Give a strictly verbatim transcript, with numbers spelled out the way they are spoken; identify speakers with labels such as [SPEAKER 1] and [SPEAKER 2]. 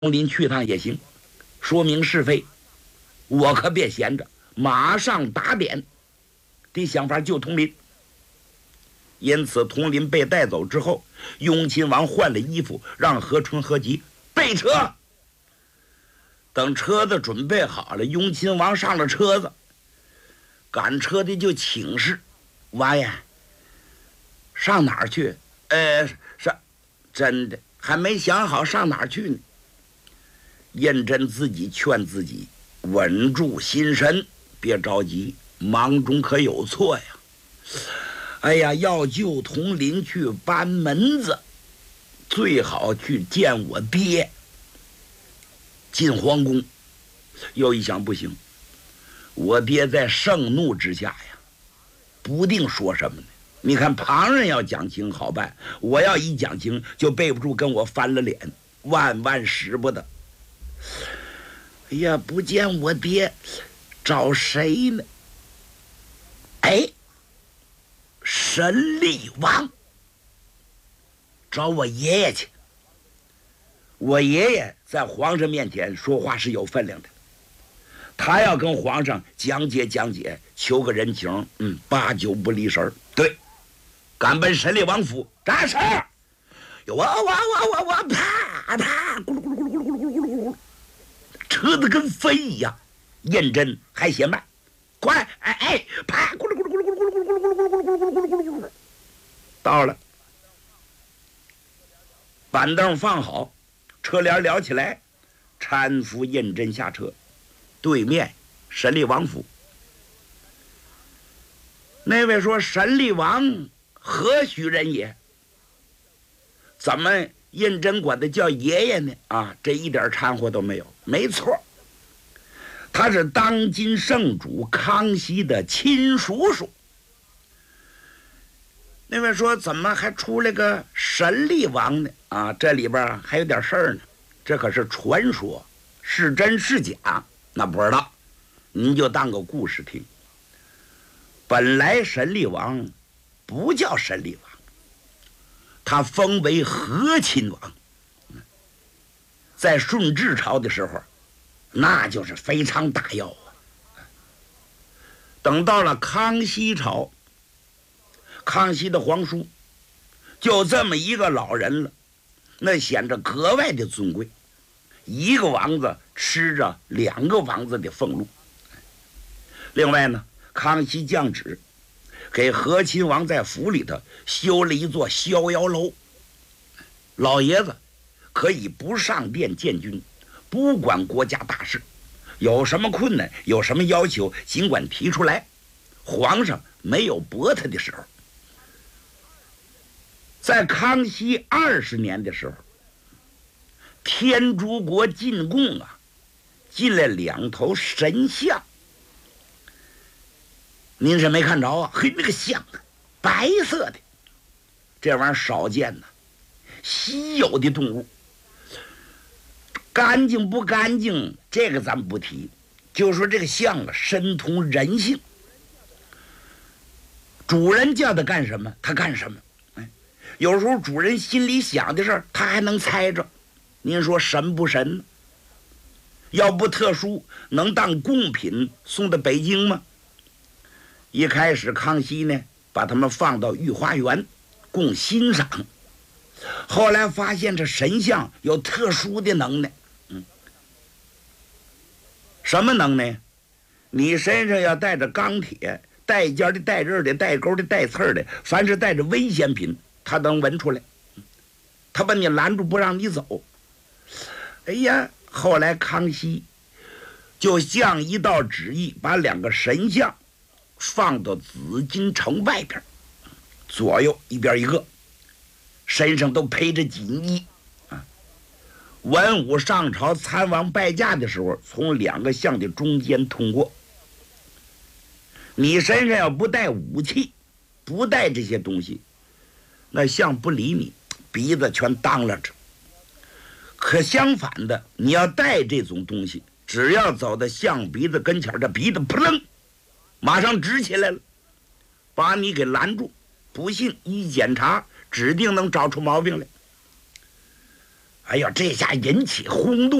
[SPEAKER 1] 林去趟也行，说明是非。我可别闲着，马上打点，得想法救佟林。因此，佟林被带走之后，雍亲王换了衣服，让何春、何吉备车。等车子准备好了，雍亲王上了车子，赶车的就请示王爷：“上哪儿去？”呃，上，真的还没想好上哪儿去呢。胤禛自己劝自己稳住心神，别着急，忙中可有错呀。哎呀，要救佟林去搬门子，最好去见我爹。进皇宫，又一想不行，我爹在盛怒之下呀，不定说什么呢。你看旁人要讲情好办，我要一讲情就背不住跟我翻了脸，万万使不得。哎呀，不见我爹，找谁呢？哎，神力王，找我爷爷去。我爷爷在皇上面前说话是有分量的，他要跟皇上讲解讲解，求个人情，嗯，八九不离十。对，赶奔神力王府，扎实！我我我我我啪啪，咕噜咕噜咕噜咕噜咕噜咕噜咕噜，车子跟飞一样。胤禛还嫌慢，快！哎哎，啪，咕噜咕噜咕噜咕噜咕噜咕噜咕噜咕噜咕噜咕噜咕噜咕噜咕噜，到了，板凳放好。车帘撩起来，搀扶胤禛下车。对面神力王府，那位说：“神力王何许人也？怎么胤禛管他叫爷爷呢？”啊，这一点掺和都没有。没错，他是当今圣主康熙的亲叔叔。那位说：“怎么还出来个神力王呢？”啊，这里边还有点事儿呢，这可是传说，是真是假那不知道，您就当个故事听。本来神力王不叫神力王，他封为和亲王。在顺治朝的时候，那就是非常大要啊。等到了康熙朝，康熙的皇叔就这么一个老人了，那显着格外的尊贵，一个王子吃着两个王子的俸禄。另外呢，康熙降旨给和亲王在府里头修了一座逍遥楼，老爷子可以不上殿见君，不管国家大事，有什么困难，有什么要求，尽管提出来，皇上没有驳他的时候。在康熙二十年的时候，天竺国进贡啊，进了两头神像。您是没看着啊？嘿，那个像白色的，这玩意儿少见呐，稀有的动物。干净不干净，这个咱们不提，就说这个像啊，深通人性。主人叫他干什么，他干什么。有时候主人心里想的事儿，他还能猜着。您说神不神呢？要不特殊，能当贡品送到北京吗？一开始康熙呢，把他们放到御花园供欣赏，后来发现这神像有特殊的能耐。嗯，什么能耐？你身上要带着钢铁，带尖的、带刃的、带钩的、带刺的，凡是带着危险品，他能闻出来，他把你拦住不让你走。哎呀，后来康熙就降一道旨意，把两个神像放到紫禁城外边，左右一边一个，身上都披着锦衣啊。文武上朝参王拜驾的时候，从两个像的中间通过。你身上要不带武器，不带这些东西，那像不理你，鼻子全当了着。可相反的，你要带这种东西，只要走到象鼻子跟前，这鼻子扑棱，马上直起来了，把你给拦住。不信一检查，指定能找出毛病来。 哎呀，这下引起轰动。